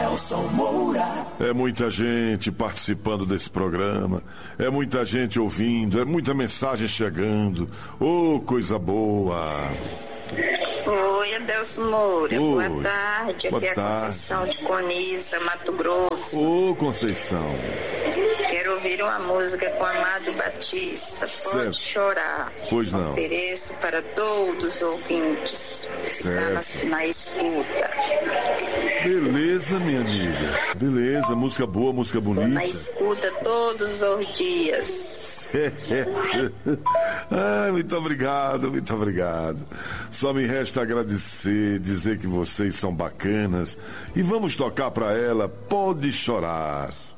Nelson Moura. É muita gente participando desse programa, é muita gente ouvindo, é muita mensagem chegando. Ô, coisa boa! Oi, Adelson Moura. Oi. Boa tarde. Aqui é a Conceição de Coniza, Mato Grosso. Ô, Conceição. Quero ouvir uma música com Amado Batista. Pode chorar. Pois não. Ofereço para todos os ouvintes que estão na escuta. Beleza, minha amiga. Beleza, música boa, música bonita. Na escuta todos os dias. Ai, muito obrigado, muito obrigado. Só me resta agradecer, dizer que vocês são bacanas. E vamos tocar pra ela Pode Chorar.